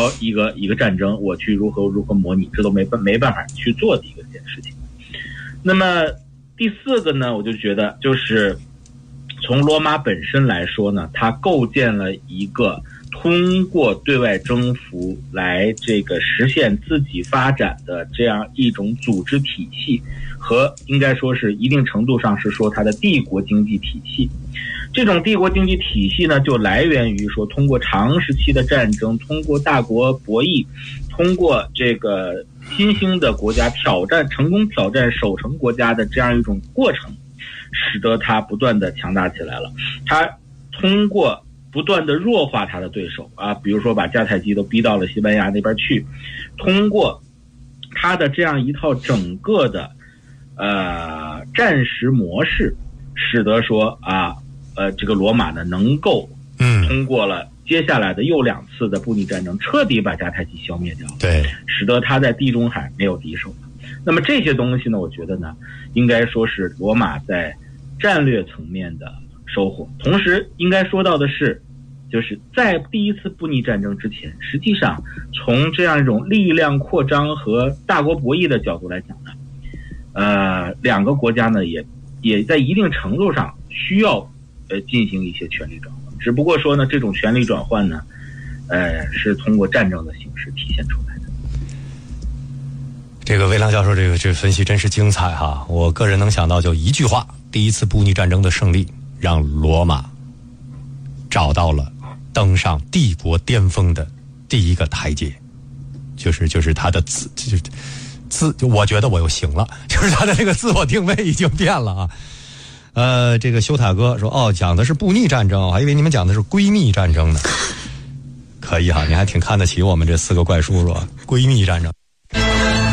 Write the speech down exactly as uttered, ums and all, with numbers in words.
要一个一个战争，我去如何如何模拟，这都没办没办法去做的一个件事情。那么第四个呢，我就觉得就是从罗马本身来说呢，它构建了一个通过对外征服来这个实现自己发展的这样一种组织体系，和应该说是一定程度上是说它的帝国经济体系。这种帝国经济体系呢，就来源于说通过长时期的战争，通过大国博弈，通过这个新兴的国家挑战成功挑战守成国家的这样一种过程，使得它不断的强大起来了。它通过不断的弱化他的对手啊，比如说把迦太基都逼到了西班牙那边去，通过他的这样一套整个的呃战时模式，使得说啊呃这个罗马呢能够嗯通过了接下来的又两次的布匿战争，彻底把迦太基消灭掉， 对， 使得他在地中海没有敌手了。那么这些东西呢，我觉得呢，应该说是罗马在战略层面的收获。同时应该说到的是，就是在第一次布匿战争之前，实际上从这样一种力量扩张和大国博弈的角度来讲呢，呃，两个国家呢也也在一定程度上需要呃进行一些权力转换，只不过说呢，这种权力转换呢，呃，是通过战争的形式体现出来的。 这个魏良教授这个这个分析真是精彩哈！我个人能想到就一句话：第一次布匿战争的胜利让罗马找到了登上帝国巅峰的第一个台阶，就是就是他的自就是自，我觉得我又行了，就是他的这个自我定位已经变了啊。呃，这个修塔哥说，哦，讲的是布匿战争，我还以为你们讲的是闺蜜战争呢。可以哈，你还挺看得起我们这四个怪叔叔啊，闺蜜战争。